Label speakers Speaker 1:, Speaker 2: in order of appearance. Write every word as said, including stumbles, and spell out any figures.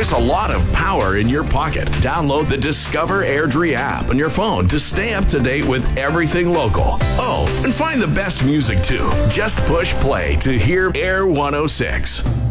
Speaker 1: There's a lot of power in your pocket. Download the Discover Airdrie app on your phone to stay up to date with everything local. Oh, and find the best music too. Just push play to hear Air one oh six.